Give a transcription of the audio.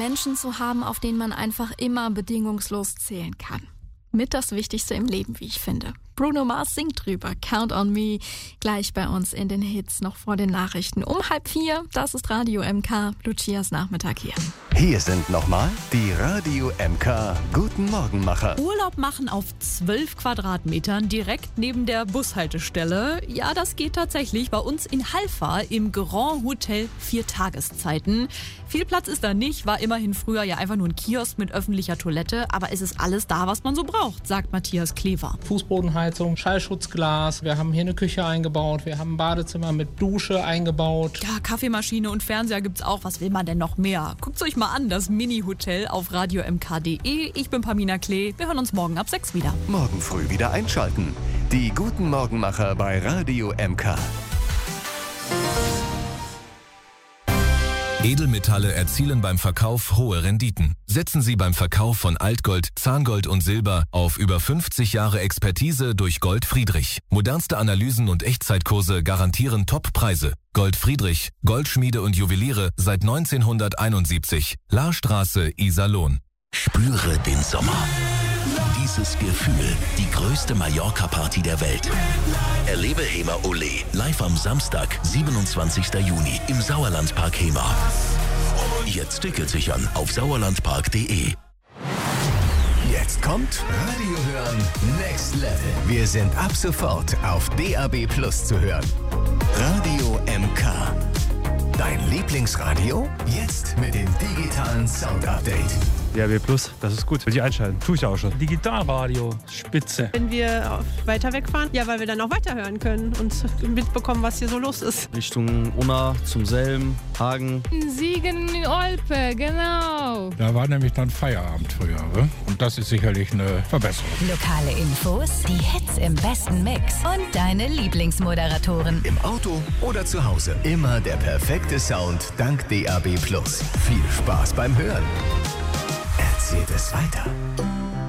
Menschen zu haben, auf den man einfach immer bedingungslos zählen kann. Mit das Wichtigste im Leben, wie ich finde. Bruno Mars singt drüber, Count on Me, gleich bei uns in den Hits, noch vor den Nachrichten. Um 3:30, das ist Radio MK, Lucias Nachmittag hier. Hier sind nochmal die Radio MK Guten Morgenmacher. Urlaub machen auf 12 Quadratmetern direkt neben der Bushaltestelle. Ja, das geht tatsächlich bei uns in Halfa im Grand Hotel 4 Tageszeiten. Viel Platz ist da nicht, war immerhin früher ja einfach nur ein Kiosk mit öffentlicher Toilette, aber es ist alles da, was man so braucht, sagt Matthias Klever. Fußbodenheizung, Schallschutzglas, wir haben hier eine Küche eingebaut, wir haben ein Badezimmer mit Dusche eingebaut. Ja, Kaffeemaschine und Fernseher gibt's auch, was will man denn noch mehr? Guckt's euch mal an, das Mini-Hotel auf radiomk.de. Ich bin Pamina Klee, wir hören uns morgen ab 6 wieder. Morgen früh wieder einschalten. Die Guten Morgenmacher bei Radio MK. Edelmetalle erzielen beim Verkauf hohe Renditen. Setzen Sie beim Verkauf von Altgold, Zahngold und Silber auf über 50 Jahre Expertise durch Gold Friedrich. Modernste Analysen und Echtzeitkurse garantieren Top-Preise. Gold Friedrich, Goldschmiede und Juweliere seit 1971. Lahrstraße, Iserlohn. Spüre den Sommer. Dieses Gefühl, die größte Mallorca-Party der Welt. Erlebe Hema Olé live am Samstag, 27. Juni im Sauerlandpark Hema. Jetzt Tickets sichern auf sauerlandpark.de. Jetzt kommt Radio hören Next Level. Wir sind ab sofort auf DAB+ zu hören. Radio MK. Dein Lieblingsradio? Jetzt mit dem digitalen Sound-Update. DAB+, das ist gut. Will ich einschalten. Tue ich auch schon. Digitalradio, spitze. Wenn wir weiter wegfahren, ja, weil wir dann auch weiterhören können und mitbekommen, was hier so los ist. Richtung Unna, zum Selm, Hagen. Siegen in Olpe, genau. Da war nämlich dann Feierabend früher. Und das ist sicherlich eine Verbesserung. Lokale Infos, die Hits im besten Mix und deine Lieblingsmoderatoren. Im Auto oder zu Hause. Immer der perfekte Sound dank DAB+. Viel Spaß beim Hören. Erzählt es weiter.